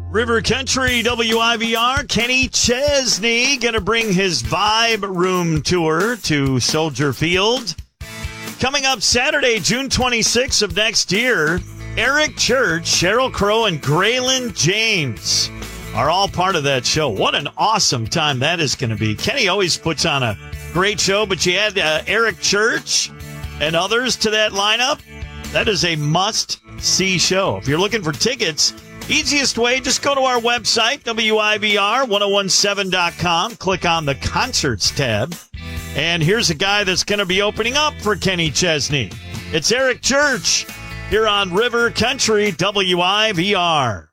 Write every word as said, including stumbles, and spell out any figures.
River Country W I V R, Kenny Chesney going to bring his Vibe Room tour to Soldier Field. Coming up Saturday, June twenty-sixth of next year, Eric Church, Sheryl Crow, and Graylin James are all part of that show. What an awesome time that is going to be. Kenny always puts on a great show, but you add uh, Eric Church and others to that lineup. That is a must-see show. If you're looking for tickets, easiest way, just go to our website, W I V R ten seventeen dot com. Click on the Concerts tab. And here's a guy that's going to be opening up for Kenny Chesney. It's Eric Church here on River Country W I V R.